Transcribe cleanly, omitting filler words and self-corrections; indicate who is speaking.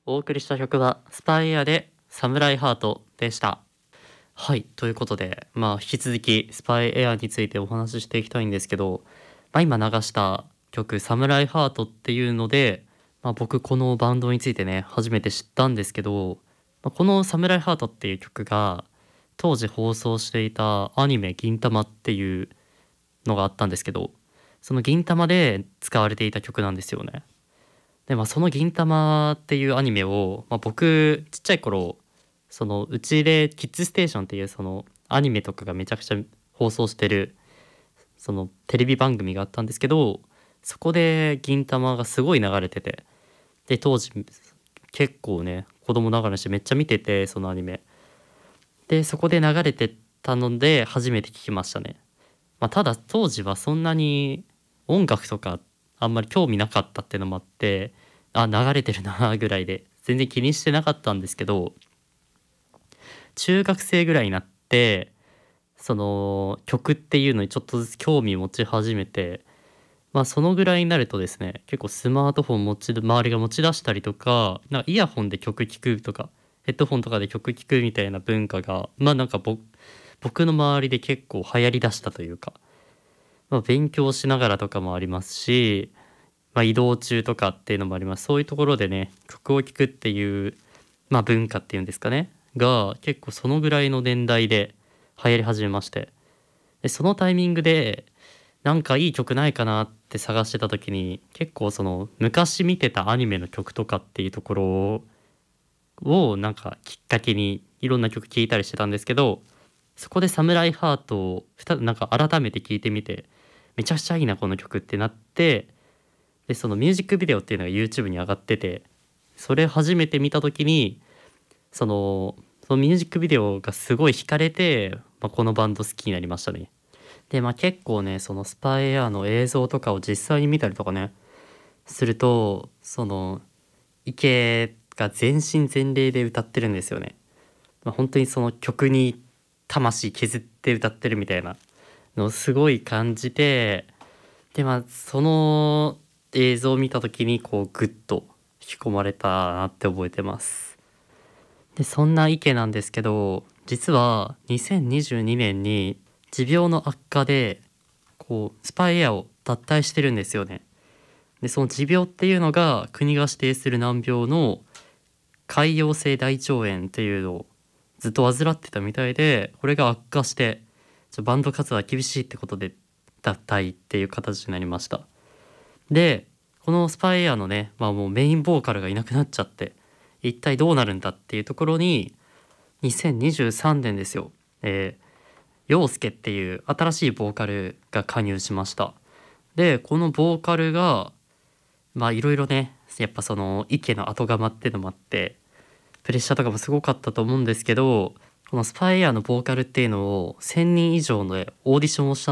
Speaker 1: お送りした曲はスパイエアでサムライハートでした。はい、ということで、引き続きスパイエアについてお話ししていきたいんですけど、今流した曲サムライハートっていうので、僕このバンドについてね、初めて知ったんですけど、このサムライハートっていう曲が当時放送していたアニメ銀魂っていうのがあったんですけど、その銀魂で使われていた曲なんですよね。で、その銀魂っていうアニメを、僕ちっちゃい頃、そのうちでキッズステーションっていうそのアニメとかがめちゃくちゃ放送してるそのテレビ番組があったんですけど、そこで銀魂がすごい流れてて、で当時結構ね子供ながらにしてめっちゃ見てて、そのアニメでそこで流れてたので初めて聞きましたね。ただ当時はそんなに音楽とかあんまり興味なかったっていうのもあって、流れてるなぐらいで全然気にしてなかったんですけど、中学生ぐらいになってその曲っていうのにちょっとずつ興味持ち始めて、そのぐらいになるとですね、結構スマートフォン周りが持ち出したりとか、なんかイヤホンで曲聴くとかヘッドフォンとかで曲聴くみたいな文化がなんか僕の周りで結構流行りだしたというか、勉強しながらとかもありますし、移動中とかっていうのもあります。そういうところでね、曲を聴くっていう、文化っていうんですかね、が結構そのぐらいの年代で流行り始めまして、でそのタイミングでなんかいい曲ないかなって探してた時に、結構その昔見てたアニメの曲とかっていうところをなんかきっかけにいろんな曲聴いたりしてたんですけど、そこでサムライハートをなんか改めて聴いてみて、めちゃくちゃいいなこの曲ってなって、でそのミュージックビデオっていうのが YouTube に上がってて、それ初めて見た時にそのミュージックビデオがすごい惹かれて、このバンド好きになりましたね。で結構ね、そのスパイエアの映像とかを実際に見たりとかねすると、その池が全身全霊で歌ってるんですよね。本当にその曲に魂削って歌ってるみたいなのをすごい感じて、でその映像を見た時にこうグッと引き込まれたなって覚えてます。でそんな池なんですけど、実は2022年に持病の悪化でこうスパイエアを脱退してるんですよね。でその持病っていうのが国が指定する難病の潰瘍性大腸炎っていうのをずっと患ってたみたいで、これが悪化してバンド活動は厳しいってことで脱退っていう形になりました。でこのスパイエアのね、もうメインボーカルがいなくなっちゃって、一体どうなるんだっていうところに2023年ですよ、陽介っていう新しいボーカルが加入しました。でこのボーカルがいろいろね、やっぱその池の後釜っていうのもあってプレッシャーとかもすごかったと思うんですけど、このスパイエアのボーカルっていうのを1,000人以上のオーディションをした